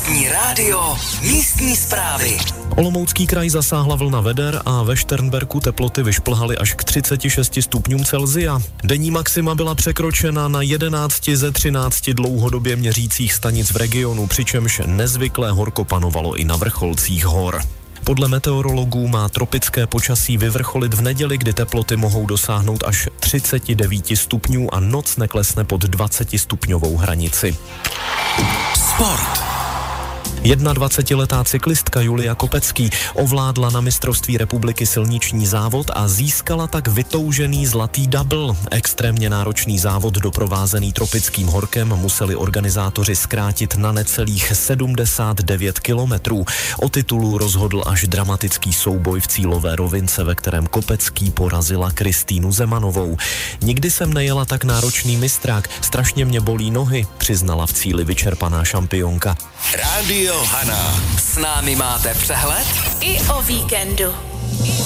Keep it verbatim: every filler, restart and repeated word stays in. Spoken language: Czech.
Místní rádio, místní zprávy. Olomoucký kraj zasáhla vlna veder a ve Šternberku teploty vyšplhaly až k třiceti šesti stupňům Celsia. Denní maxima byla překročena na jedenácti ze třinácti dlouhodobě měřících stanic v regionu, přičemž nezvyklé horko panovalo i na vrcholcích hor. Podle meteorologů má tropické počasí vyvrcholit v neděli, kdy teploty mohou dosáhnout až třiceti devíti stupňů a noc neklesne pod dvacetistupňovou hranici. Sport. jednadvacetiletá cyklistka Julia Kopecký ovládla na mistrovství republiky silniční závod a získala tak vytoužený zlatý double. Extrémně náročný závod doprovázený tropickým horkem museli organizátoři zkrátit na necelých sedmdesát devět kilometrů. O titulu rozhodl až dramatický souboj v cílové rovince, ve kterém Kopecký porazila Kristýnu Zemanovou. Nikdy jsem nejela tak náročný mistrák, strašně mě bolí nohy, přiznala v cíli vyčerpaná šampionka. Rádio Hana. S námi máte přehled i o víkendu.